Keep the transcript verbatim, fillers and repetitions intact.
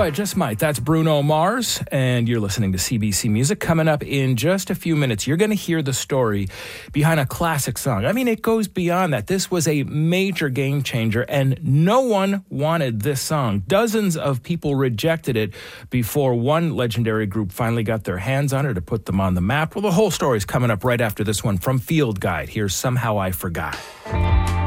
I Just Might. That's Bruno Mars, and you're listening to C B C Music. Coming up in just a few minutes, you're going to hear the story behind a classic song. I mean, it goes beyond that. This was a major game changer, and no one wanted this song. Dozens of people rejected it before one legendary group finally got their hands on it to put them on the map. Well, the whole story is coming up right after this one from Field Guide. Here's Somehow I Forgot.